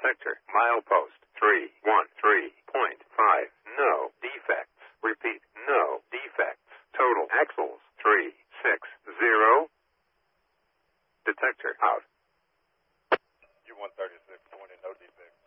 Detector. Milepost 313.5. No defects. Repeat. No defects. Total axles 360. Detector out. U-136, 20, no defects.